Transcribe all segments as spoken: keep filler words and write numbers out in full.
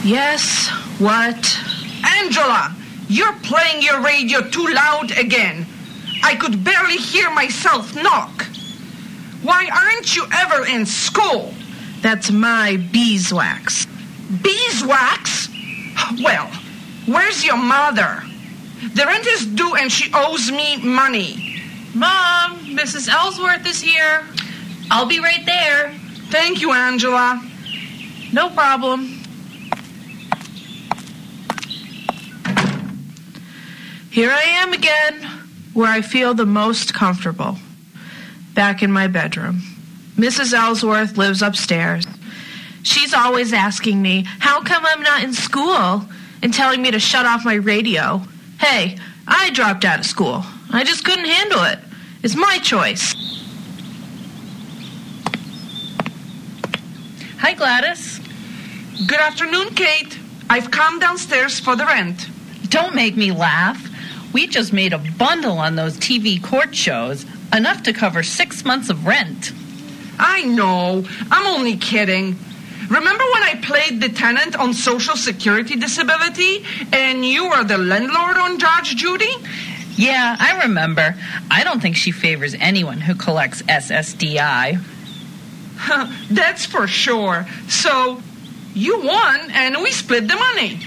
Yes, what? Angela, you're playing your radio too loud again. I could barely hear myself knock. Why aren't you ever in school? That's my beeswax. Beeswax? Well, where's your mother? The rent is due and she owes me money. Mom, Missus Ellsworth is here. I'll be right there. Thank you, Angela. No problem. Here I am again, where I feel the most comfortable. Back in my bedroom. Missus Ellsworth lives upstairs. She's always asking me, how come I'm not in school? And telling me to shut off my radio. Hey, I dropped out of school. I just couldn't handle it. It's my choice. Hi, Gladys. Good afternoon, Kate. I've come downstairs for the rent. Don't make me laugh. We just made a bundle on those T V court shows, enough to cover six months of rent. I know. I'm only kidding. Remember when I played the tenant on Social Security disability and you were the landlord on Judge Judy? Yeah, I remember. I don't think she favors anyone who collects S S D I. That's for sure. So, you won and we split the money.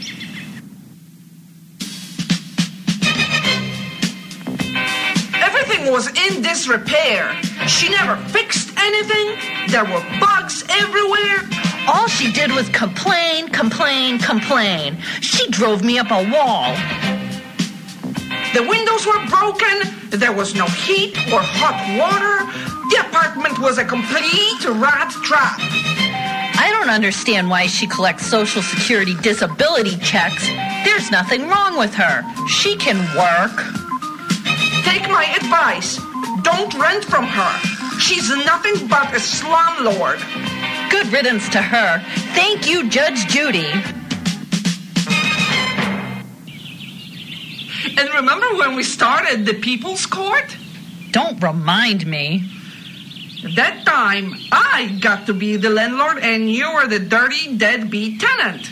Everything was in disrepair. She never fixed anything. There were bugs everywhere. All she did was complain, complain, complain. She drove me up a wall. The windows were broken. There was no heat or hot water. The apartment was a complete rat trap. I don't understand why she collects Social Security disability checks. There's nothing wrong with her. She can work. Take my advice. Don't rent from her. She's nothing but a slumlord. Good riddance to her. Thank you, Judge Judy. And remember when we started the People's Court? Don't remind me. That time, I got to be the landlord and you were the dirty, deadbeat tenant.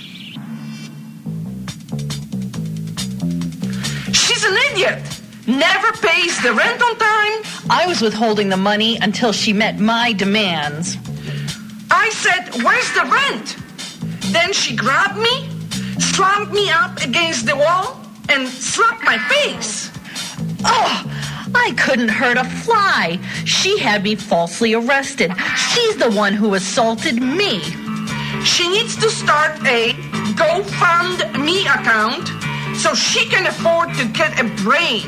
She's an idiot. Never pays the rent on time. I was withholding the money until she met my demands. I said, where's the rent? Then she grabbed me, slammed me up against the wall, and slapped my face. Oh, I couldn't hurt a fly. She had me falsely arrested. She's the one who assaulted me. She needs to start a GoFundMe account so she can afford to get a brain.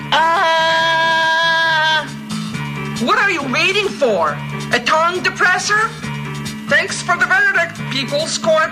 Uh... What are you waiting for? A tongue depressor? Thanks for the verdict, People's Court.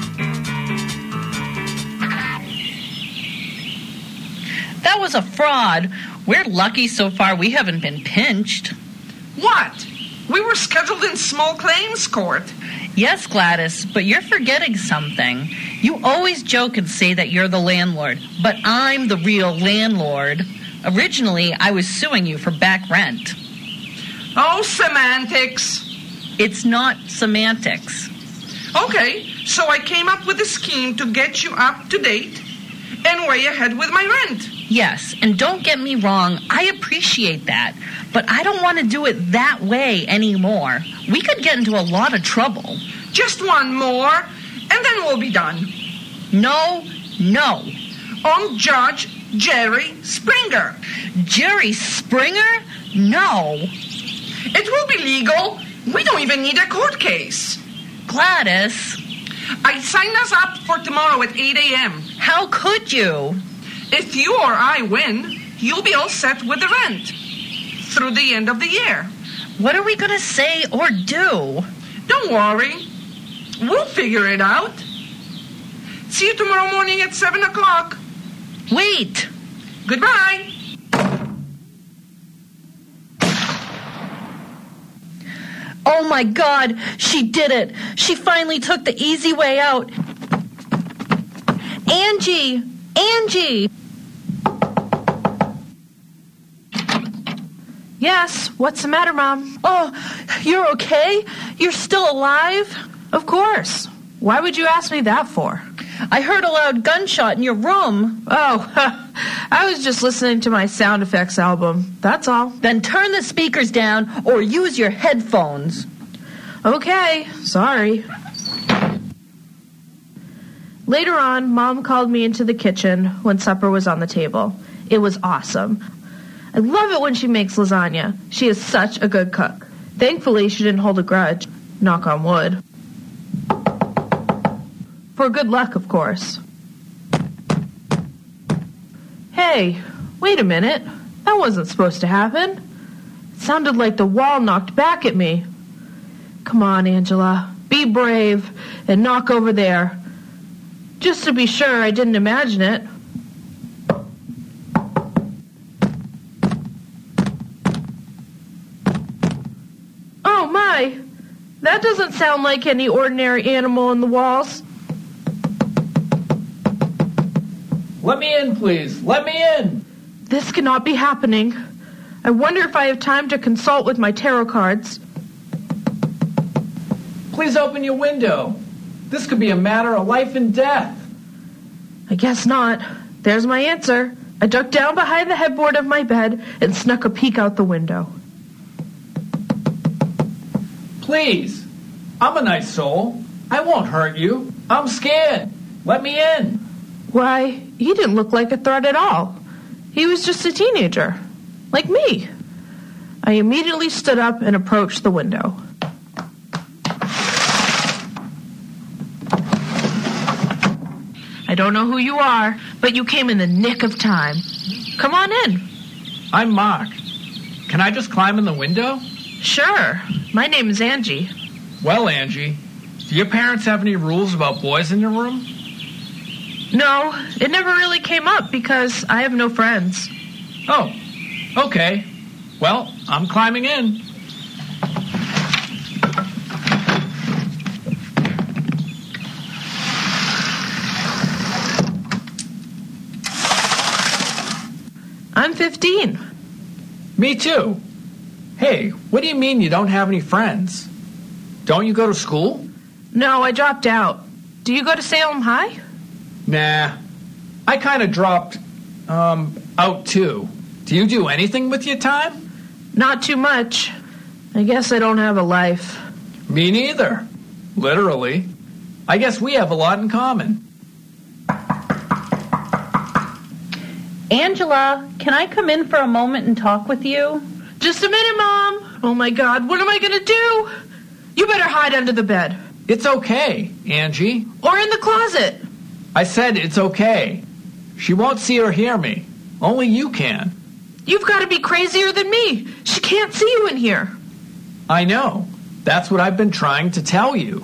That was a fraud. We're lucky so far we haven't been pinched. What? We were scheduled in small claims court. Yes, Gladys, but you're forgetting something. You always joke and say that you're the landlord, but I'm the real landlord. Originally, I was suing you for back rent. Oh, semantics. It's not semantics. Okay, so I came up with a scheme to get you up to date and way ahead with my rent. Yes, and don't get me wrong, I appreciate that, but I don't want to do it that way anymore. We could get into a lot of trouble. Just one more, and then we'll be done. No, no. On Judge Jerry Springer. Jerry Springer? No. It will be legal. We don't even need a court case. Gladys. I signed us up for tomorrow at eight a.m. How could you? If you or I win, you'll be all set with the rent through the end of the year. What are we going to say or do? Don't worry. We'll figure it out. See you tomorrow morning at seven o'clock. Wait. Goodbye. Oh, my God. She did it. She finally took the easy way out. Angie! Angie! Yes, what's the matter, Mom? Oh, you're okay? You're still alive? Of course. Why would you ask me that for? I heard a loud gunshot in your room. Oh, I was just listening to my sound effects album. That's all. Then turn the speakers down or use your headphones. Okay, sorry. Later on, Mom called me into the kitchen when supper was on the table. It was awesome. I love it when she makes lasagna. She is such a good cook. Thankfully, she didn't hold a grudge. Knock on wood. For good luck, of course. Hey, wait a minute. That wasn't supposed to happen. It sounded like the wall knocked back at me. Come on, Angela. Be brave and knock over there. Just to be sure I didn't imagine it. Oh, my. That doesn't sound like any ordinary animal in the walls. Let me in, please. Let me in. This cannot be happening. I wonder if I have time to consult with my tarot cards. Please open your window. This could be a matter of life and death. I guess not. There's my answer. I ducked down behind the headboard of my bed and snuck a peek out the window. Please. I'm a nice soul. I won't hurt you. I'm scared. Let me in. Why, he didn't look like a threat at all. He was just a teenager. Like me. I immediately stood up and approached the window. I don't know who you are, but you came in the nick of time. Come on in. I'm Mark. Can I just climb in the window? Sure. My name is Angie. Well, Angie, do your parents have any rules about boys in your room? No, it never really came up because I have no friends. Oh, okay. Well, I'm climbing in. I'm fifteen. Me too. Hey, what do you mean you don't have any friends? Don't you go to school? No, I dropped out. Do you go to Salem High? Nah. I kind of dropped, um, out too. Do you do anything with your time? Not too much. I guess I don't have a life. Me neither. Literally. I guess we have a lot in common. Angela, can I come in for a moment and talk with you? Just a minute, Mom. Oh, my God. What am I going to do? You better hide under the bed. It's okay, Angie. Or in the closet. I said it's okay. She won't see or hear me. Only you can. You've got to be crazier than me. She can't see you in here. I know. That's what I've been trying to tell you.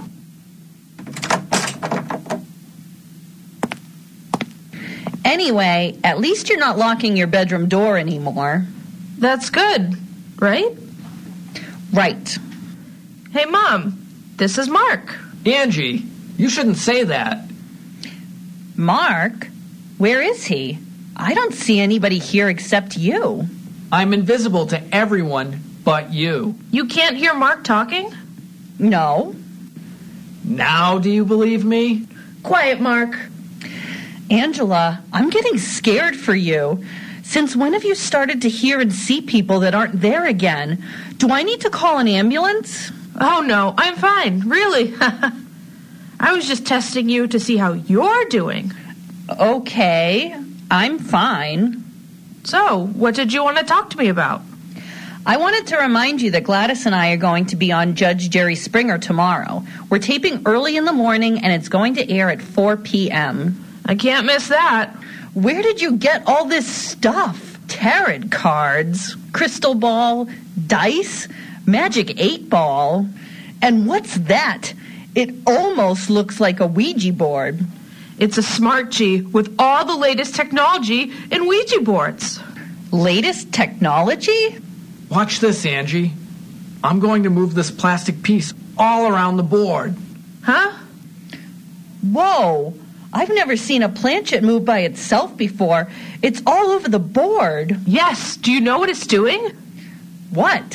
Anyway, at least you're not locking your bedroom door anymore. That's good, right? Right. Hey, Mom, this is Mark. Angie, you shouldn't say that. Mark? Where is he? I don't see anybody here except you. I'm invisible to everyone but you. You can't hear Mark talking? No. Now do you believe me? Quiet, Mark. Angela, I'm getting scared for you. Since when have you started to hear and see people that aren't there again? Do I need to call an ambulance? Oh, no, I'm fine, really. I was just testing you to see how you're doing. Okay, I'm fine. So, what did you want to talk to me about? I wanted to remind you that Gladys and I are going to be on Judge Jerry Springer tomorrow. We're taping early in the morning, and it's going to air at four p.m. I can't miss that. Where did you get all this stuff? Tarot cards, crystal ball, dice, magic eight ball. And what's that? It almost looks like a Ouija board. It's a smart G with all the latest technology in Ouija boards. Latest technology? Watch this, Angie. I'm going to move this plastic piece all around the board. Huh? Whoa! I've never seen a planchette move by itself before. It's all over the board. Yes. Do you know what it's doing? What?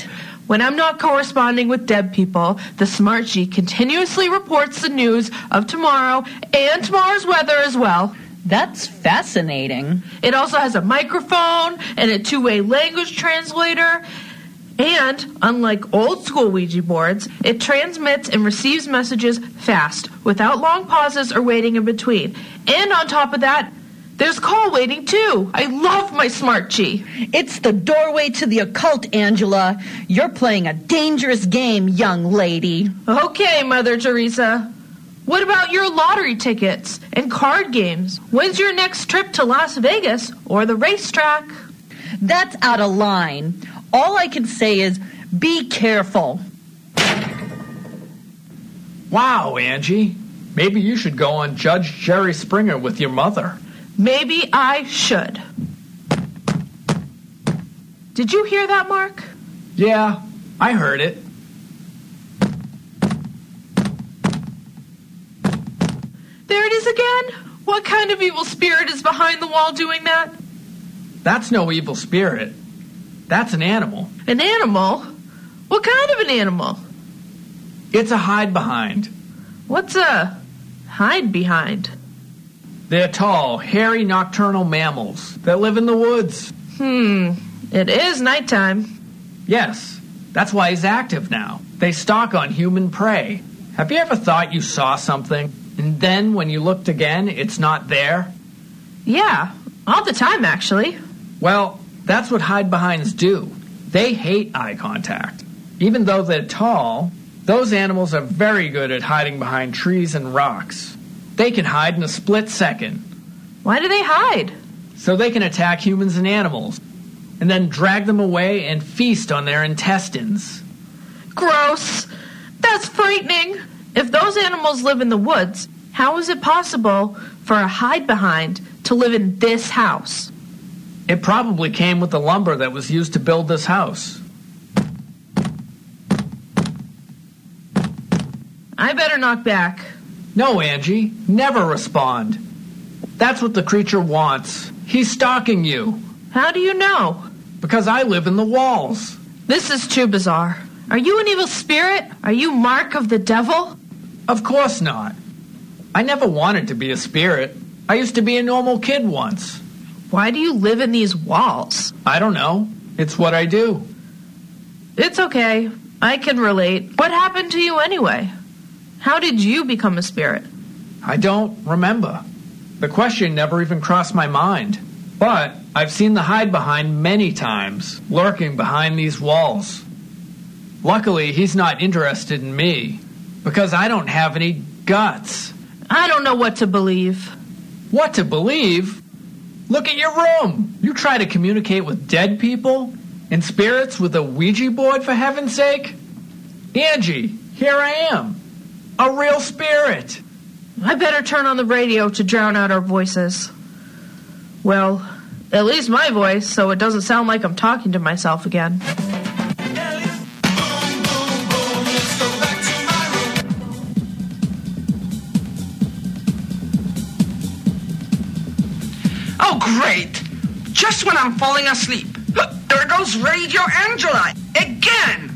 When I'm not corresponding with dead people, the Smart G continuously reports the news of tomorrow and tomorrow's weather as well. That's fascinating. It also has a microphone and a two-way language translator. And, unlike old-school Ouija boards, it transmits and receives messages fast, without long pauses or waiting in between. And on top of that, there's call waiting, too. I love my Smart G. It's the doorway to the occult, Angela. You're playing a dangerous game, young lady. Okay, Mother Teresa. What about your lottery tickets and card games? When's your next trip to Las Vegas or the racetrack? That's out of line. All I can say is, be careful. Wow, Angie. Maybe you should go on Judge Jerry Springer with your mother. Maybe I should. Did you hear that, Mark? Yeah, I heard it. There it is again. What kind of evil spirit is behind the wall doing that? That's no evil spirit. That's an animal. An animal? What kind of an animal? It's a hide behind. What's a hide behind? They're tall, hairy, nocturnal mammals that live in the woods. Hmm, it is nighttime. Yes, that's why he's active now. They stalk on human prey. Have you ever thought you saw something, and then when you looked again, it's not there? Yeah, all the time, actually. Well, that's what hide-behinds do. They hate eye contact. Even though they're tall, those animals are very good at hiding behind trees and rocks. They can hide in a split second. Why do they hide? So they can attack humans and animals, and then drag them away and feast on their intestines. Gross. That's frightening. If those animals live in the woods, how is it possible for a hide-behind to live in this house? It probably came with the lumber that was used to build this house. I better knock back. No, Angie, never respond. That's what the creature wants. He's stalking you. How do you know? Because I live in the walls. This is too bizarre. Are you an evil spirit? Are you Mark of the devil? Of course not. I never wanted to be a spirit. I used to be a normal kid once. Why do you live in these walls? I don't know. It's what I do. It's okay. I can relate. What happened to you anyway? How did you become a spirit? I don't remember. The question never even crossed my mind. But I've seen the hide-behind many times, lurking behind these walls. Luckily, he's not interested in me, because I don't have any guts. I don't know what to believe. What to believe? Look at your room. You try to communicate with dead people? And spirits with a Ouija board, for heaven's sake? Angie, here I am. A real spirit. I better turn on the radio to drown out our voices. Well, at least my voice, so it doesn't sound like I'm talking to myself again. Oh, great! Just when I'm falling asleep. There goes Radio Angela again!